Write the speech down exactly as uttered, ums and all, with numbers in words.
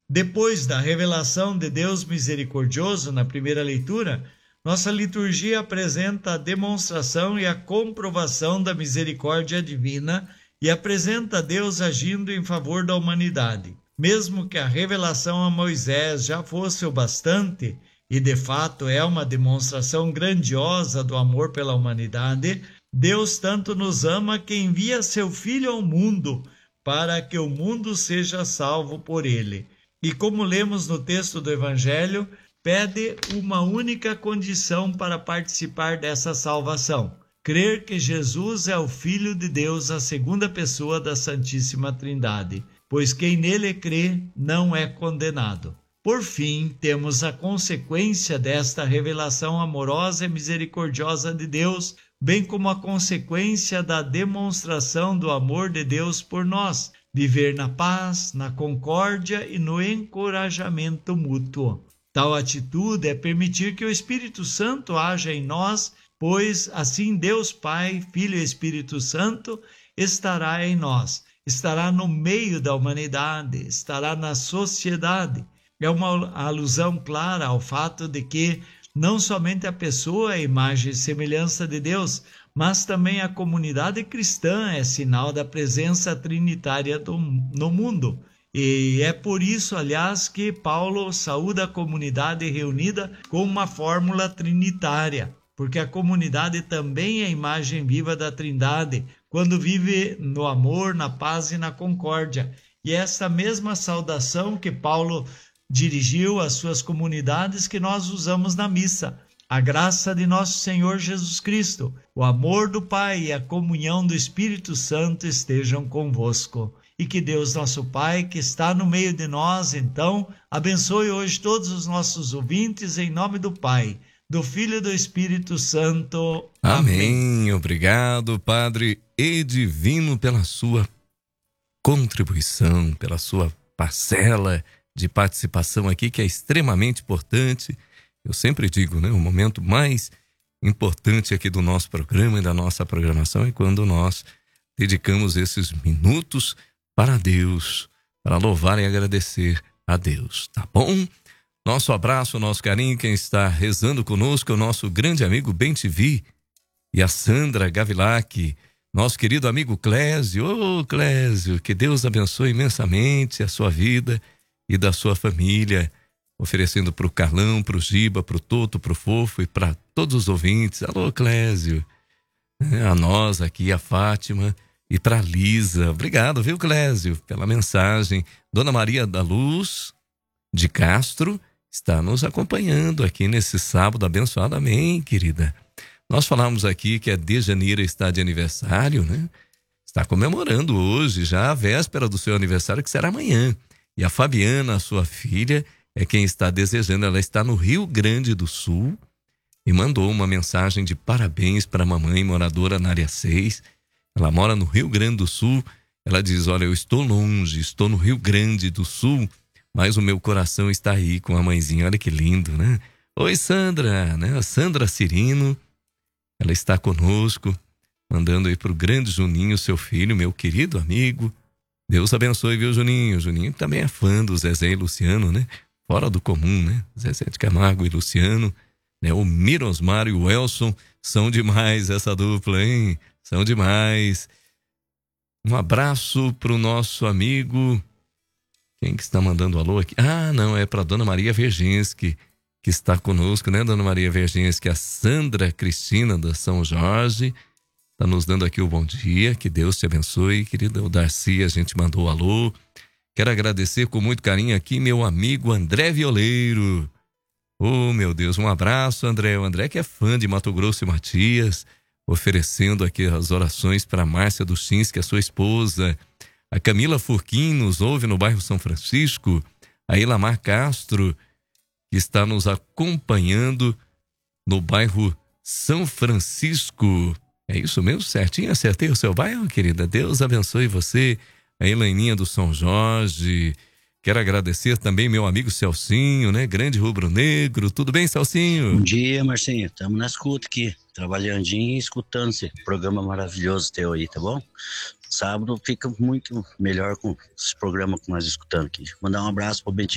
Depois da revelação de Deus misericordioso na primeira leitura, nossa liturgia apresenta a demonstração e a comprovação da misericórdia divina e apresenta Deus agindo em favor da humanidade. Mesmo que a revelação a Moisés já fosse o bastante, e de fato é uma demonstração grandiosa do amor pela humanidade, Deus tanto nos ama que envia seu Filho ao mundo para que o mundo seja salvo por ele. E como lemos no texto do Evangelho, pede uma única condição para participar dessa salvação: crer que Jesus é o Filho de Deus, a segunda pessoa da Santíssima Trindade, pois quem nele crê não é condenado. Por fim, temos a consequência desta revelação amorosa e misericordiosa de Deus, bem como a consequência da demonstração do amor de Deus por nós: viver na paz, na concórdia e no encorajamento mútuo. Tal atitude é permitir que o Espírito Santo haja em nós, pois assim Deus Pai, Filho e Espírito Santo estará em nós, estará no meio da humanidade, estará na sociedade. É uma alusão clara ao fato de que não somente a pessoa é imagem e semelhança de Deus, mas também a comunidade cristã é sinal da presença trinitária do, no mundo. E é por isso, aliás, que Paulo saúda a comunidade reunida com uma fórmula trinitária, porque a comunidade também é a imagem viva da Trindade, quando vive no amor, na paz e na concórdia. E é essa mesma saudação que Paulo dirigiu às suas comunidades que nós usamos na missa. A graça de nosso Senhor Jesus Cristo, o amor do Pai e a comunhão do Espírito Santo estejam convosco. E que Deus, nosso Pai, que está no meio de nós, então, abençoe hoje todos os nossos ouvintes, em nome do Pai, do Filho e do Espírito Santo. Amém. Amém. Obrigado, Padre Edivino, pela sua contribuição, pela sua parcela de participação aqui, que é extremamente importante. Eu sempre digo, né, o momento mais importante aqui do nosso programa e da nossa programação é quando nós dedicamos esses minutos para Deus, para louvar e agradecer a Deus, tá bom? Nosso abraço, nosso carinho, quem está rezando conosco é o nosso grande amigo Ben T V e a Sandra Gavilac, nosso querido amigo Clésio. Ô, Clésio, que Deus abençoe imensamente a sua vida e da sua família, oferecendo para o Carlão, para o Giba, para o Toto, para o Fofo e para todos os ouvintes. Alô, Clésio, a nós aqui, a Fátima e para a Lisa. Obrigado, viu, Clésio, pela mensagem. Dona Maria da Luz de Castro está nos acompanhando aqui nesse sábado abençoado. Amém, querida. Nós falamos aqui que a Dejanira está de aniversário, né? Está comemorando hoje, já a véspera do seu aniversário, que será amanhã. E a Fabiana, a sua filha, é quem está desejando. Ela está no Rio Grande do Sul e mandou uma mensagem de parabéns para a mamãe, moradora na área seis. Ela mora no Rio Grande do Sul. Ela diz: olha, eu estou longe, estou no Rio Grande do Sul, mas o meu coração está aí com a mãezinha. Olha que lindo, né? Oi, Sandra, né? A Sandra Cirino, ela está conosco, mandando aí para o grande Juninho, seu filho, meu querido amigo. Deus abençoe, viu, Juninho? Juninho também é fã do Zezé e Luciano, né? Fora do comum, né? Zezé de Camargo e Luciano, né? O Mirosmar e o Elson são demais, essa dupla, hein? São demais. Um abraço pro nosso amigo. Quem que está mandando alô aqui? Ah, não, é para Dona Maria Verginski, que está conosco, né, Dona Maria Verginski? A Sandra Cristina da São Jorge está nos dando aqui o bom dia. Que Deus te abençoe, querida. O Darcy, a gente mandou alô. Quero agradecer com muito carinho aqui meu amigo André Violeiro. Oh, meu Deus, um abraço, André. O André que é fã de Mato Grosso e Matias, oferecendo aqui as orações para a Márcia Duchins, que é sua esposa. A Camila Furquim nos ouve no bairro São Francisco. A Ilamar Castro, que está nos acompanhando no bairro São Francisco. É isso mesmo? Certinho? Acertei o seu bairro, querida? Deus abençoe você. A Helaininha do São Jorge. Quero agradecer também meu amigo Celcinho, né? Grande rubro-negro. Tudo bem, Celcinho? Bom dia, Marcinho. Estamos na escuta aqui, trabalhandinho e escutando esse programa maravilhoso teu aí, tá bom? Sábado fica muito melhor com esse programa que nós escutamos aqui. Mandar um abraço pro Bentinho.